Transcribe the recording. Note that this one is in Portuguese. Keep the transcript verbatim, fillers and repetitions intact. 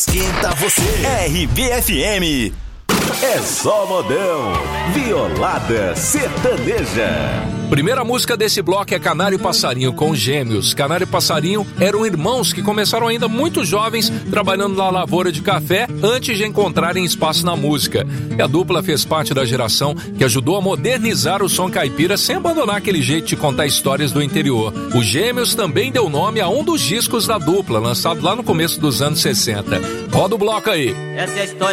esquenta você. R B F M. É só modão. Violada sertaneja. Primeira música desse bloco é Canário e Passarinho, com Gêmeos. Canário e Passarinho eram irmãos que começaram ainda muito jovens trabalhando na lavoura de café antes de encontrarem espaço na música. E a dupla fez parte da geração que ajudou a modernizar o som caipira sem abandonar aquele jeito de contar histórias do interior. Os Gêmeos também deu nome a um dos discos da dupla, lançado lá no começo dos anos sessenta. Roda o bloco aí. Essa é a história